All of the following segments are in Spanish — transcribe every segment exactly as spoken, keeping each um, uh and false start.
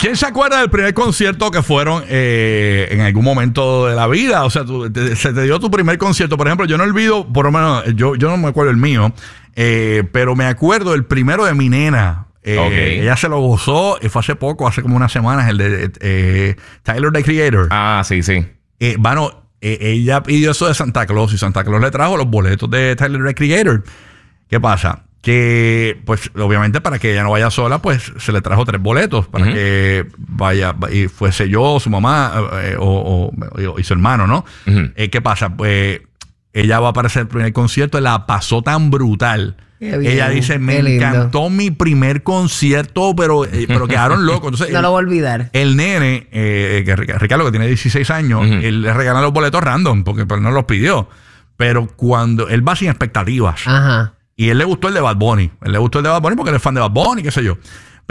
¿Quién se acuerda del primer concierto que fueron eh, en algún momento de la vida? O sea, tú, te, se te dio tu primer concierto. Por ejemplo, yo no olvido, por lo menos, yo, yo no me acuerdo el mío, eh, pero me acuerdo el primero de mi nena. Eh, okay. Ella se lo gozó, y fue hace poco, hace como unas semanas, el de eh, Tyler, the Creator. Ah, sí, sí. Eh, bueno, eh, ella pidió eso de Santa Claus y Santa Claus le trajo los boletos de Tyler, the Creator. ¿Qué pasa? Que, pues, obviamente para que ella no vaya sola, pues, se le trajo tres boletos para uh-huh. que vaya, y fuese yo, su mamá eh, o, o, y su hermano, ¿no? Uh-huh. Eh, ¿Qué pasa? Pues, ella va a aparecer en el primer concierto, la pasó tan brutal. Bien, ella dice, me encantó mi primer concierto, pero, eh, pero quedaron locos. Entonces, no el, lo voy a olvidar. El nene, eh, que Ricardo, que tiene dieciséis años, uh-huh. él le regala los boletos random, porque pues, no los pidió. Pero cuando él va sin expectativas. Ajá. Y él le gustó el de Bad Bunny. Él le gustó el de Bad Bunny porque él es fan de Bad Bunny, qué sé yo.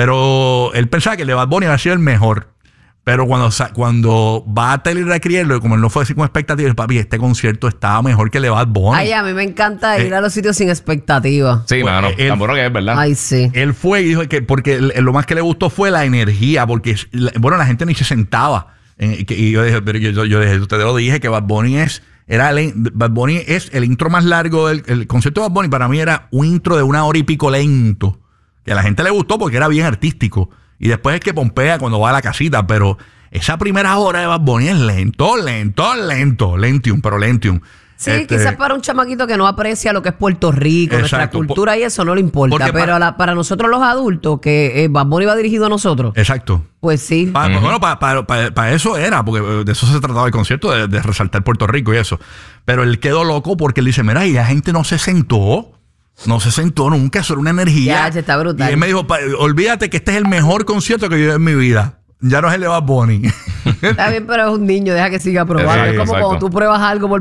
Pero él pensaba que el de Bad Bunny había sido el mejor. Pero cuando, cuando va a Tyler, the Creator, como él no fue así con expectativas, papi, este concierto estaba mejor que el de Bad Bunny. Ay, a mí me encanta ir eh, a los sitios sin expectativas. Sí, mano, pues, tan bueno que es, ¿verdad? Ay, sí. Él fue y dijo que porque lo más que le gustó fue la energía, porque, bueno, la gente ni se sentaba. Y yo dije, pero yo, yo, yo dije, usted lo dije, que Bad Bunny es... Era el, Bad Bunny es el intro más largo del el concierto de Bad Bunny. Para mí era un intro de una hora y pico lento. Que a la gente le gustó porque era bien artístico. Y después es que pompea cuando va a la casita. Pero esa primera hora de Bad Bunny es lento, lento, lento. Lentium, pero lentium. Sí, este, quizás para un chamaquito que no aprecia lo que es Puerto Rico, exacto, nuestra cultura y eso no le importa. Pero para, la, para nosotros los adultos, que eh, Bad Bunny va dirigido a nosotros. Exacto. Pues sí. Para, uh-huh. Bueno, para, para, para, para eso era, porque de eso se trataba el concierto, de, de resaltar Puerto Rico y eso. Pero él quedó loco porque él dice, mira, y la gente no se sentó. No se sentó nunca, eso era una energía. Ya, está brutal. Y él me dijo, olvídate que este es el mejor concierto que yo he ido en mi vida. Ya no es el de Bad Bunny. Está bien, pero es un niño, deja que siga probando. Sí, es como exacto. Cuando tú pruebas algo por